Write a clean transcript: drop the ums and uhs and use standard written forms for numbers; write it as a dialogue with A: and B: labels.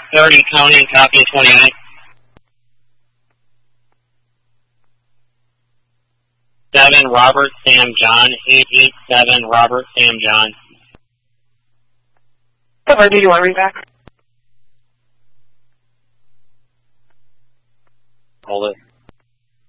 A: 30 Tony, copy 28. 7 Robert Sam John, 887 Robert Sam John.
B: Over, do you want to read back?
A: Hold it.